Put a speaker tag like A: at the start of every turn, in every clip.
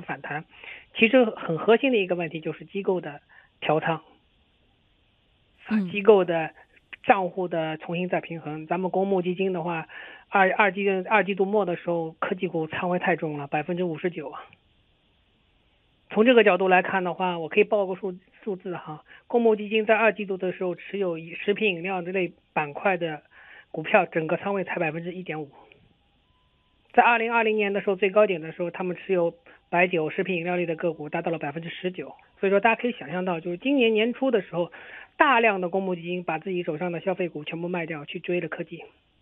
A: 反弹。其实很核心的一个问题就是机构的调仓，机构的账户的重新再平衡。咱们公募基金的话，二季度末的时候，科技股仓位太重了，59%啊。从这个角度来看的话，我可以报个数字哈，公募基金在二季度的时候持有食品饮料这类板块的股票，整个仓位才1.5%。在2020年的时候，最高点的时候，他们持有白酒、食品饮料类的个股达到了19%。所以说，大家可以想象到，就是今年年初的时候，大量的公募基金把自己手上的消费股全部卖掉，去追了科技。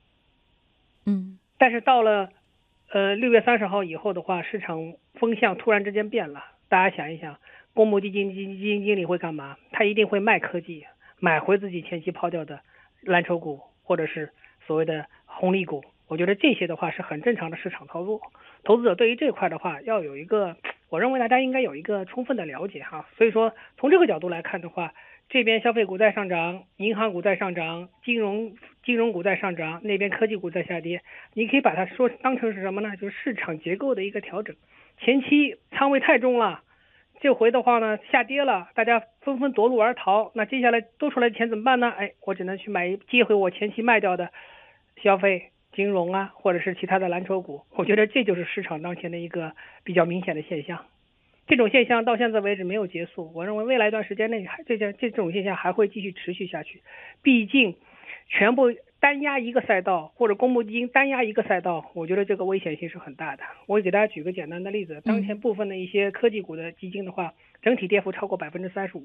A: 但是到了6月30号以后的话，市场风向突然之间变了。大家想一想，公募基金经理会干嘛？他一定会卖科技，买回自己前期抛掉的蓝筹股或者是所谓的红利股。我觉得这些的话是很正常的市场操作。投资者对于这块的话，要有一个，我认为大家应该有一个充分的了解哈。所以说，从这个角度来看的话，这边消费股在上涨，银行股在上涨，金融股在上涨，那边科技股在下跌。你可以把它当成是什么呢？就是市场结构的一个调整。前期仓位太重了，这回的话呢下跌了，大家纷纷夺路而逃。那接下来多出来的钱怎么办呢？我只能去接回我前期卖掉的消费、金融啊，或者是其他的蓝筹股。我觉得这就是市场当前的一个比较明显的现象。这种现象到现在为止没有结束，我认为未来一段时间内这种现象还会继续持续下去。毕竟全部单压一个赛道，或者公募基金单压一个赛道，我觉得这个危险性是很大的。我给大家举个简单的例子，当前部分的一些科技股的基金的话，整体跌幅超过35%，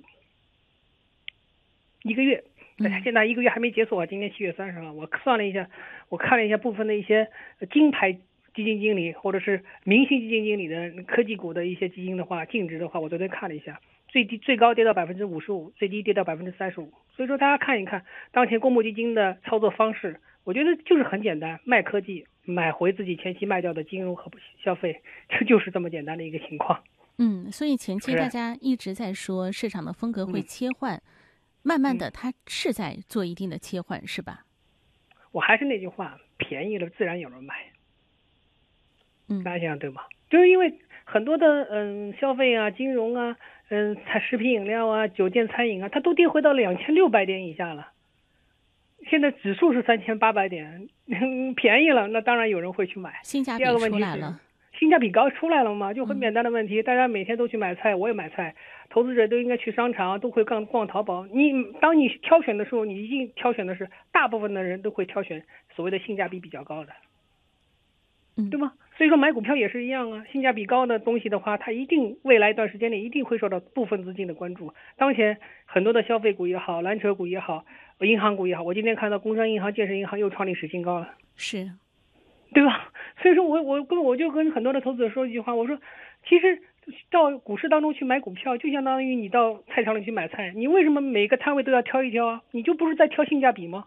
A: 一个月。现在一个月还没结束啊，今天7月30号，我算了一下，我看了一下部分的一些金牌基金经理或者是明星基金经理的科技股的一些基金的话，净值的话，我昨天看了一下，最高跌到55%，最低跌到35%。所以说大家看一看当前公募基金的操作方式，我觉得就是很简单，卖科技，买回自己前期卖掉的金融和消费，这就是这么简单的一个情况。
B: 所以前期大家一直在说市场的风格会切换，慢慢的它是在做一定的切换，是吧？
A: 我还是那句话，便宜了自然有人买。大家想想对吗？就是因为很多的消费啊、金融啊、食品饮料啊、酒店餐饮啊，它都跌回到2600点以下了。现在指数是3800点，便宜了，那当然有人会去买。
B: 性价比出来了，
A: 性价比高出来了嘛？就很简单的问题，大家每天都去买菜，我也买菜，投资者都应该去商场，都会逛淘宝。当你挑选的时候，你一定挑选的是大部分的人都会挑选所谓的性价比比较高的。对吗？所以说买股票也是一样啊，性价比高的东西的话，它一定未来一段时间内一定会受到部分资金的关注。当前很多的消费股也好，蓝筹股也好，银行股也好，我今天看到工商银行、建设银行又创历史新高了，
B: 是，
A: 对吧？所以说我就跟很多的投资者说一句话，我说其实到股市当中去买股票，就相当于你到菜场里去买菜，你为什么每个摊位都要挑一挑啊？你就不是在挑性价比吗？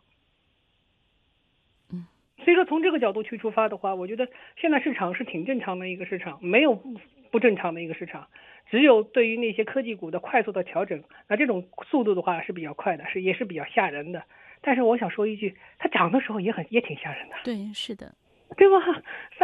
A: 所以说从这个角度去出发的话，我觉得现在市场是挺正常的一个市场，没有不正常的一个市场，只有对于那些科技股的快速的调整，那这种速度的话是比较快的，也是比较吓人的。但是我想说一句，它涨的时候也挺吓人的。
B: 对，是的，
A: 对吧？